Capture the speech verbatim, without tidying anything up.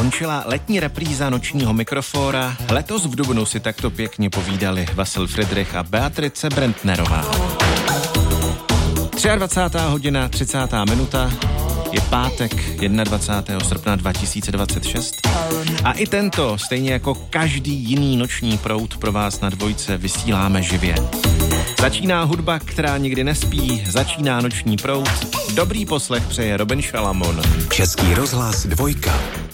Skončila letní repríza nočního mikrofóra. Letos v dubnu si takto pěkně povídali Vasil Fridrich a Beatrice Brentnerová. dvacátá třetí hodina, třicátá minuta, je pátek dvacátého prvního srpna dva tisíce dvacet šest a i tento, stejně jako každý jiný noční proud, pro vás na Dvojce vysíláme živě. Začíná hudba, která nikdy nespí, začíná noční proud. Dobrý poslech přeje Robin Šalamon. Český rozhlas Dvojka.